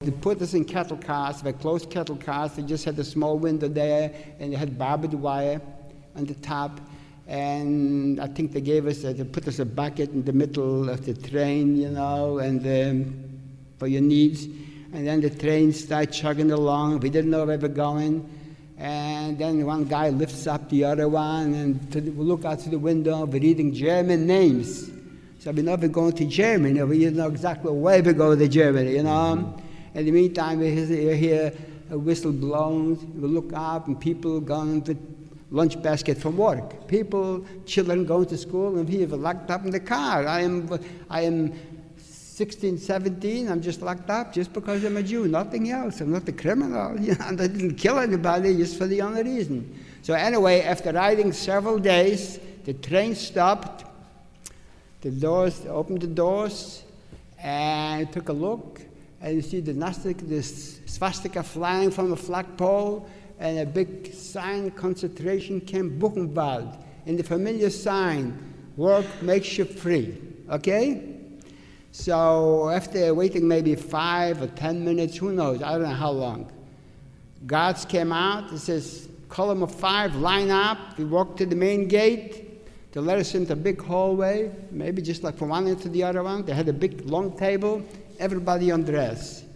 they put us in cattle cars. They closed cattle cars. They just had a small window there, and they had barbed wire on the top. And I think they gave us, they put us a bucket in the middle of the train, and for your needs. And then the train started chugging along. We didn't know where we were going. And then one guy lifts up the other one, and we look out through the window. We're reading German names. So we know we're going to Germany. We didn't know exactly where we go to Germany, In the meantime, we hear a whistle blown. We look up, and people going with lunch basket from work. Children going to school, and we were locked up in the car. I am 16, 17, I'm just locked up just because I'm a Jew, nothing else. I'm not a criminal, and I didn't kill anybody just for the only reason. So anyway, after riding several days, the train stopped, opened the doors, and took a look, and you see the swastika flying from a flagpole, and a big sign, concentration camp Buchenwald, and the familiar sign, work makes you free, okay? So after waiting maybe 5 or 10 minutes, who knows, I don't know how long, guards came out. It says, column of 5, line up. We walked to the main gate. They let us into a big hallway, maybe just like from one end to the other one. They had a big long table, everybody undressed.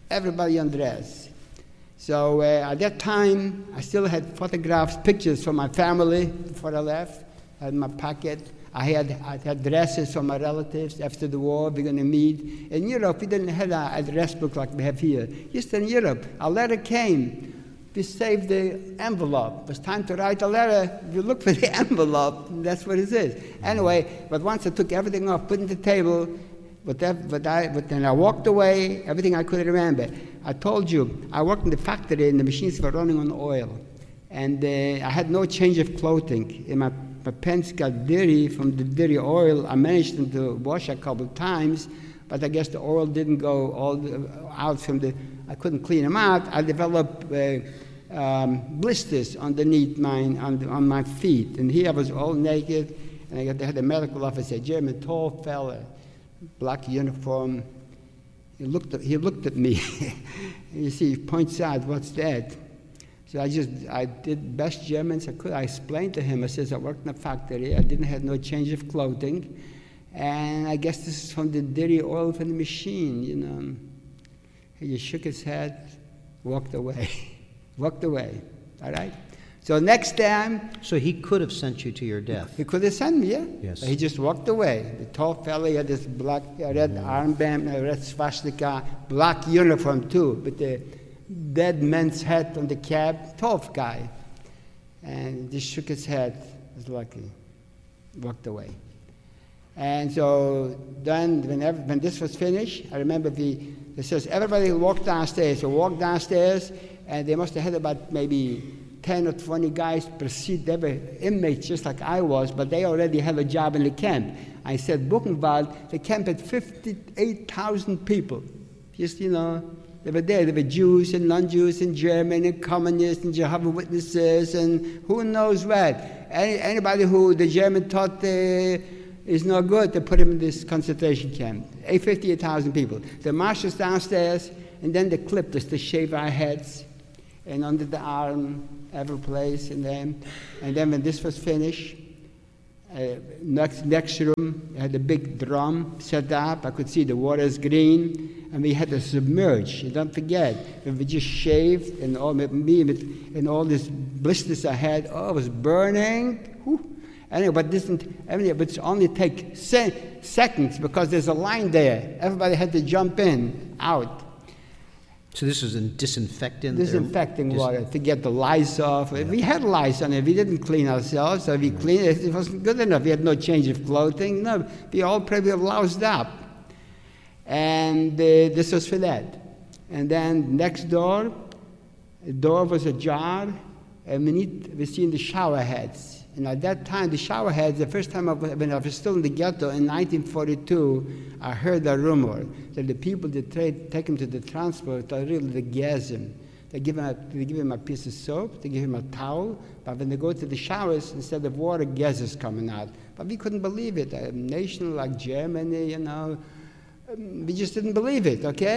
So at that time, I still had photographs, pictures from my family before I left. I had in my pocket. I had dresses from my relatives after the war. We're going to meet. In Europe, we didn't have an address book like we have here. Just in Europe, a letter came. We saved the envelope. It was time to write a letter. You look for the envelope. That's what it is. Anyway, but once I took everything off, put it on the table, but then I walked away, everything I could remember. I told you, I worked in the factory and the machines were running on oil. And I had no change of clothing. And my pants got dirty from the dirty oil. I managed them to wash a couple of times, but I guess the oil didn't go out from I couldn't clean them out. I developed blisters underneath on my feet. And here I was all naked, and I had a medical officer, German, tall fella, black uniform. He looked at me. You see, he points out, what's that? So I did best German as I could. I explained to him, I says, I worked in a factory. I didn't have no change of clothing. And I guess this is from the dirty oil from the machine, He just shook his head, walked away. All right? So next time... So he could have sent you to your death. He could have sent me, yeah. Yes. But he just walked away. The tall fella, he had this black, red armband, red swastika, black uniform too, with the dead man's hat on the cab, tough guy. And just shook his head. I was lucky. Walked away. And so then when this was finished, I remember it says everybody walked downstairs. So walked downstairs, and they must have had about maybe 10 or 20 guys per seat. They were inmates just like I was, but they already had a job in the camp. I said, Buchenwald, the camp had 58,000 people. Just, they were there. There were Jews and non-Jews and German and communists and Jehovah's Witnesses and who knows what. Anybody who the German taught is no good, they put him in this concentration camp. 58,000 people. They marched us downstairs, and then they clipped us to shave our heads and under the arm, every place. And then when this was finished, next room, I had a big drum set up. I could see the water's green, and we had to submerge. And don't forget, we just shaved, and all these blisters I had, it was burning. Whew. Anyway, but it's only take seconds because there's a line there. Everybody had to jump in, out. So this was in disinfectant? Disinfecting water to get the lice off. Yeah. We had lice on it. We didn't clean ourselves, so we cleaned it. It wasn't good enough. We had no change of clothing. No, we all probably loused up. And this was for that. And then next door, the door was ajar, and we seen the shower heads. And at that time, the shower heads, the first time when I was still in the ghetto in 1942, I heard a rumor that the people that take him to the transport are really the gas him. They give him a piece of soap, they give him a towel, but when they go to the showers, instead of water, gas is coming out. But we couldn't believe it. A nation like Germany, we just didn't believe it, okay?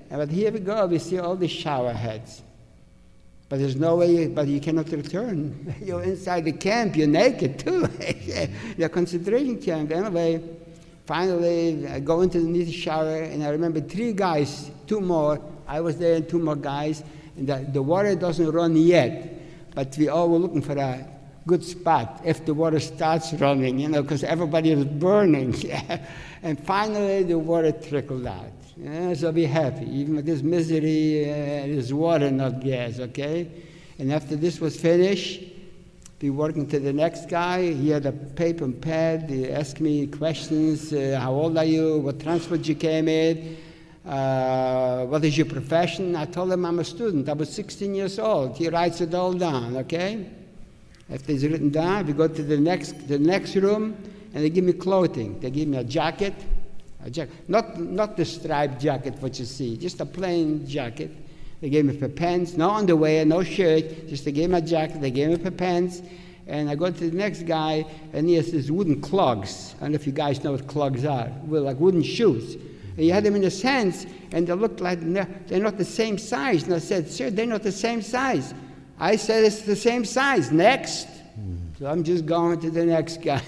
But here we go, we see all the shower heads. But there's no way, but you cannot return. You're inside the camp, you're naked too. You're concentration camp. Anyway, finally, I go into the shower, and I remember 3 guys, 2 more. I was there and 2 more guys, and the water doesn't run yet, but we all were looking for a good spot if the water starts running, because everybody is burning. And finally, the water trickled out. So be happy. Even with this misery, there's water, not gas, okay? And after this was finished, we working to the next guy. He had a paper and pad. He asked me questions. How old are you? What transport you came in? What is your profession? I told him I'm a student. I was 16 years old. He writes it all down, okay? After it's written down, we go to the next room, and they give me clothing. They give me a jacket. Not the striped jacket, what you see, just a plain jacket. They gave me pair of pants, no underwear, no shirt, just they gave me a jacket, they gave me pair of pants. And I go to the next guy, and he has these wooden clogs. I don't know if you guys know what clogs are. Well, like wooden shoes. And he had them in his hands, and they looked like they're not the same size. And I said, sir, they're not the same size. I said, it's the same size. Next. So I'm just going to the next guy.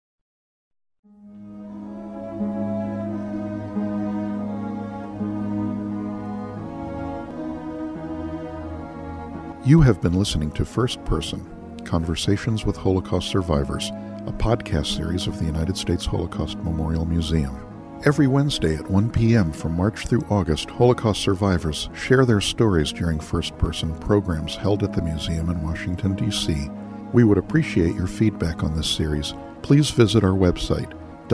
You have been listening to First Person, Conversations with Holocaust Survivors, a podcast series of the United States Holocaust Memorial Museum. Every Wednesday at 1 p.m. from March through August, Holocaust survivors share their stories during First Person programs held at the museum in Washington, D.C. We would appreciate your feedback on this series. Please visit our website,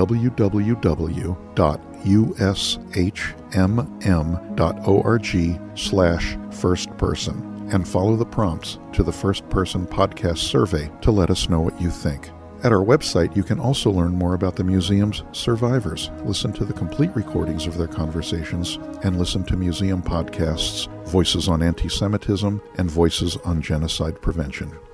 www.ushmm.org/firstperson. and follow the prompts to the First Person Podcast survey to let us know what you think. At our website, you can also learn more about the museum's survivors, listen to the complete recordings of their conversations, and listen to museum podcasts, Voices on Anti-Semitism and Voices on Genocide Prevention.